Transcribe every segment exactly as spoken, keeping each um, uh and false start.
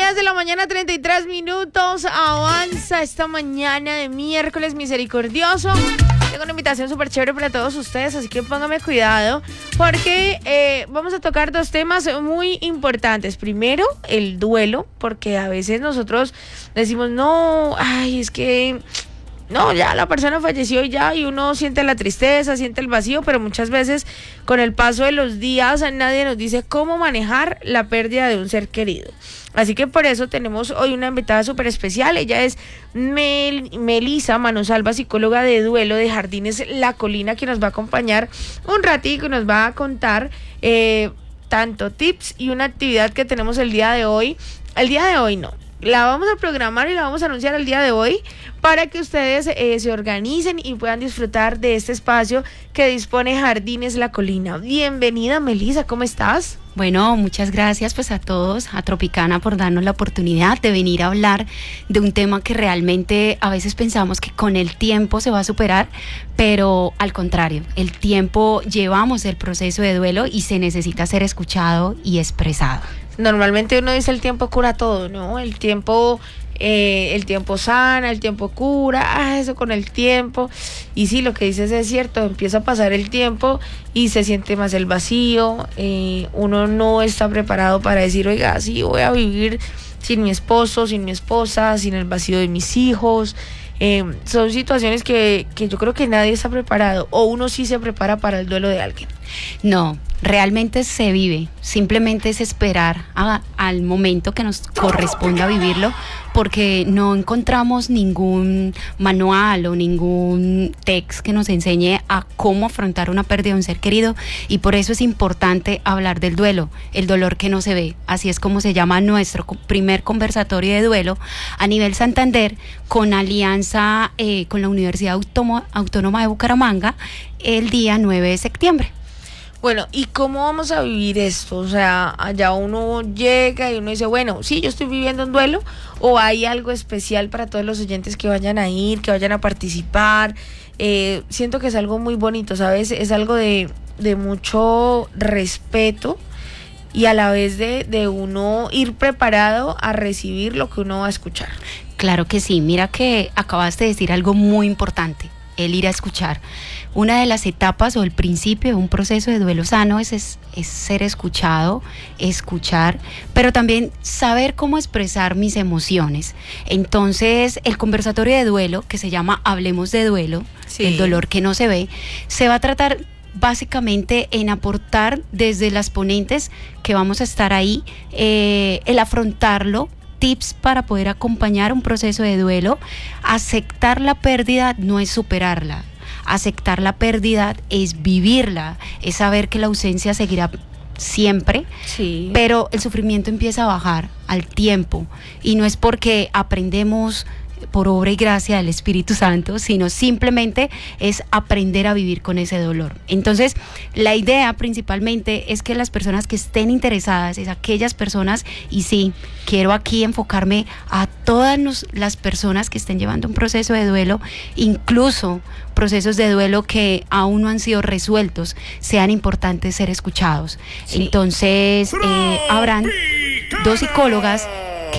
diez de la mañana, treinta y tres minutos. Avanza esta mañana de miércoles misericordioso. Tengo una invitación súper chévere para todos ustedes, así que póngame cuidado, porque eh, vamos a tocar dos temas muy importantes. Primero, el duelo, porque a veces nosotros decimos, no, ay, es que... no, ya la persona falleció y ya, y uno siente la tristeza, siente el vacío, pero muchas veces con el paso de los días nadie nos dice cómo manejar la pérdida de un ser querido. Así que por eso tenemos hoy una invitada súper especial. Ella es Mel, Melisa Manosalva, psicóloga de duelo de Jardines La Colina, que nos va a acompañar un ratito y nos va a contar eh, tanto tips y una actividad que tenemos el día de hoy. El día de hoy no. La vamos a programar y la vamos a anunciar el día de hoy para que ustedes eh, se organicen y puedan disfrutar de este espacio que dispone Jardines La Colina. Bienvenida, Melisa, ¿cómo estás? Bueno, muchas gracias pues a todos, a Tropicana, por darnos la oportunidad de venir a hablar de un tema que realmente a veces pensamos que con el tiempo se va a superar, pero al contrario, el tiempo llevamos el proceso de duelo y se necesita ser escuchado y expresado. Normalmente uno dice el tiempo cura todo, ¿no? El tiempo, eh, el tiempo sana, el tiempo cura, ah, eso con el tiempo. Y sí, lo que dices es cierto, empieza a pasar el tiempo y se siente más el vacío. Eh, uno no está preparado para decir, oiga, sí, voy a vivir sin mi esposo, sin mi esposa, sin el vacío de mis hijos. Eh, son situaciones que, que yo creo que nadie está preparado, o uno sí se prepara para el duelo de alguien. No, realmente se vive, simplemente es esperar a, al momento que nos corresponda vivirlo, porque no encontramos ningún manual o ningún text que nos enseñe a cómo afrontar una pérdida de un ser querido, y por eso es importante hablar del duelo, el dolor que no se ve. Así es como se llama nuestro primer conversatorio de duelo a nivel Santander, con alianza eh, con la Universidad Autónoma, Autónoma de Bucaramanga, el día nueve de septiembre. Bueno, ¿y cómo vamos a vivir esto? O sea, allá uno llega y uno dice, bueno, sí, yo estoy viviendo un duelo, o hay algo especial para todos los oyentes que vayan a ir, que vayan a participar. Eh, siento que es algo muy bonito, ¿sabes? Es algo de, de mucho respeto y a la vez de, de uno ir preparado a recibir lo que uno va a escuchar. Claro que sí, mira que acabaste de decir algo muy importante, el ir a escuchar. Una de las etapas o el principio de un proceso de duelo sano es, es, es ser escuchado, escuchar, pero también saber cómo expresar mis emociones. Entonces, el conversatorio de duelo, que se llama Hablemos de Duelo, sí, el dolor que no se ve, se va a tratar básicamente en aportar desde las ponentes que vamos a estar ahí, eh, el afrontarlo, tips para poder acompañar un proceso de duelo. Aceptar la pérdida no es superarla. Aceptar la pérdida es vivirla, es saber que la ausencia seguirá siempre, sí, pero el sufrimiento empieza a bajar al tiempo, y no es porque aprendemos por obra y gracia del Espíritu Santo, sino simplemente es aprender a vivir con ese dolor. Entonces, la idea principalmente es que las personas que estén interesadas, es aquellas personas, y sí, quiero aquí enfocarme a todas nos, las personas que estén llevando un proceso de duelo, incluso procesos de duelo que aún no han sido resueltos, sean importantes ser escuchados. Sí. Entonces, eh, habrán dos psicólogas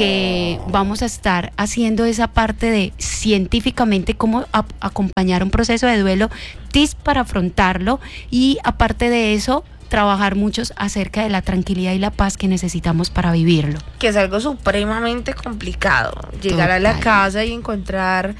que vamos a estar haciendo esa parte de científicamente cómo a, acompañar un proceso de duelo, tips para afrontarlo, y aparte de eso, trabajar muchos acerca de la tranquilidad y la paz que necesitamos para vivirlo. Que es algo supremamente complicado, llegar Total. a la casa y encontrar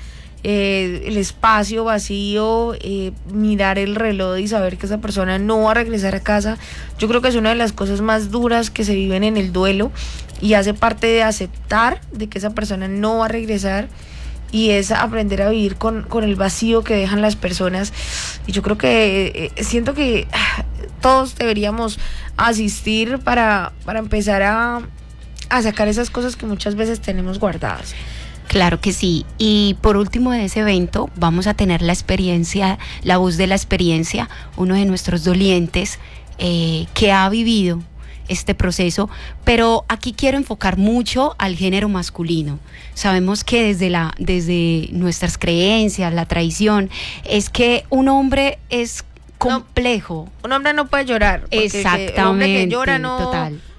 eh, el espacio vacío, eh, mirar el reloj y saber que esa persona no va a regresar a casa. Yo creo que es una de las cosas más duras que se viven en el duelo, y hace parte de aceptar de que esa persona no va a regresar, y es aprender a vivir con, con el vacío que dejan las personas. Y yo creo que eh, siento que ah, todos deberíamos asistir para, para empezar a, a sacar esas cosas que muchas veces tenemos guardadas. Claro que sí, y por último de ese evento vamos a tener la experiencia, la voz de la experiencia, uno de nuestros dolientes eh, que ha vivido este proceso, pero aquí quiero enfocar mucho al género masculino. Sabemos que desde la desde nuestras creencias, la tradición, es que un hombre es complejo. No, un hombre no puede llorar. Exactamente, el hombre que llora no, total.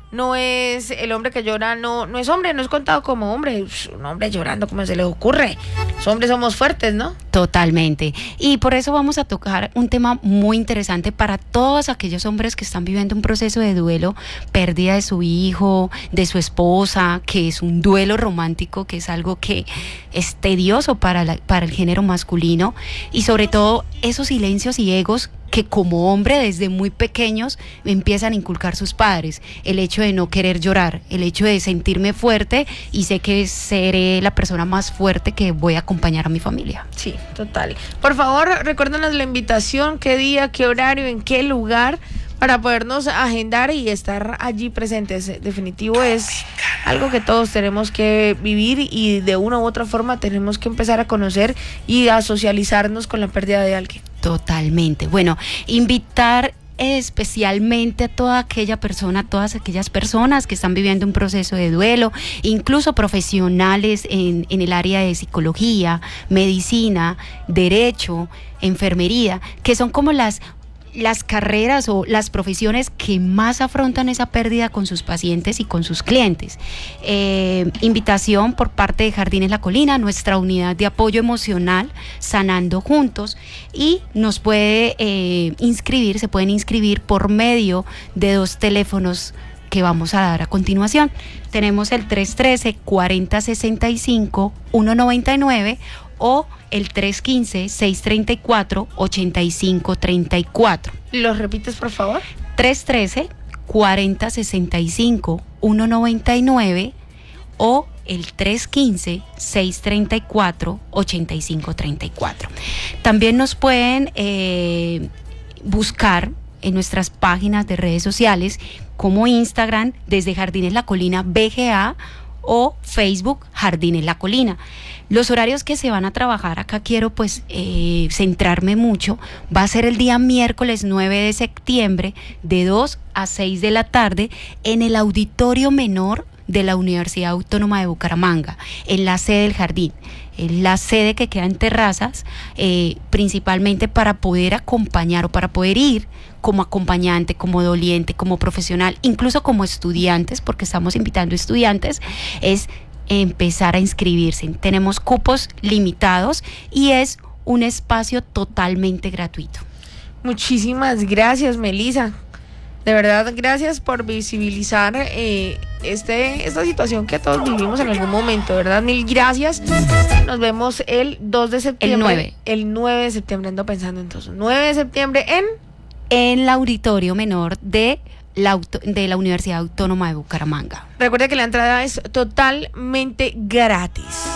no es el hombre que llora, no, no es hombre, no es contado como hombre. Un hombre llorando, ¿cómo se le ocurre? Los hombres somos fuertes, ¿no? Totalmente. Y por eso vamos a tocar un tema muy interesante para todos aquellos hombres que están viviendo un proceso de duelo, pérdida de su hijo, de su esposa, que es un duelo romántico, que es algo que es tedioso para, la, para el género masculino, y sobre todo esos silencios y egos que como hombre desde muy pequeños empiezan a inculcar sus padres, el hecho de no querer llorar, el hecho de sentirme fuerte y sé que seré la persona más fuerte que voy a acompañar a mi familia. Sí, total. Por favor, recuérdanos la invitación, qué día, qué horario, en qué lugar, para podernos agendar y estar allí presentes. Definitivo es algo que todos tenemos que vivir y de una u otra forma tenemos que empezar a conocer y a socializarnos con la pérdida de alguien. Totalmente. Bueno, invitar especialmente a toda aquella persona, a todas aquellas personas que están viviendo un proceso de duelo, incluso profesionales en, en el área de psicología, medicina, derecho, enfermería, que son como las las carreras o las profesiones que más afrontan esa pérdida con sus pacientes y con sus clientes. Eh, invitación por parte de Jardines La Colina, nuestra unidad de apoyo emocional, Sanando Juntos, y nos puede eh, inscribir, se pueden inscribir por medio de dos teléfonos que vamos a dar a continuación. Tenemos el tres uno tres, cuarenta sesenta y cinco, uno noventa y nueve o el tres uno cinco, seis tres cuatro, ocho cinco tres cuatro. ¿Los repites, por favor? tres uno tres, cuarenta sesenta y cinco, uno noventa y nueve o el tres uno cinco, seis tres cuatro, ocho cinco tres cuatro. También nos pueden eh, buscar en nuestras páginas de redes sociales como Instagram desde Jardines La Colina B G A o Facebook Jardines La Colina. Los horarios que se van a trabajar, acá quiero pues eh, centrarme mucho, va a ser el día miércoles nueve de septiembre de dos a seis de la tarde en el Auditorio Menor de la Universidad Autónoma de Bucaramanga, en la sede del jardín, en la sede que queda en Terrazas, eh, principalmente para poder acompañar o para poder ir como acompañante, como doliente, como profesional, incluso como estudiantes, porque estamos invitando estudiantes, es empezar a inscribirse. Tenemos cupos limitados y es un espacio totalmente gratuito. Muchísimas gracias, Melissa. De verdad, gracias por visibilizar eh, este, esta situación que todos vivimos en algún momento, ¿verdad? Mil gracias. Nos vemos el dos de septiembre. El nueve. El nueve de septiembre, ando pensando entonces. nueve de septiembre en... En el Auditorio Menor de la, auto, de la Universidad Autónoma de Bucaramanga. Recuerda que la entrada es totalmente gratis.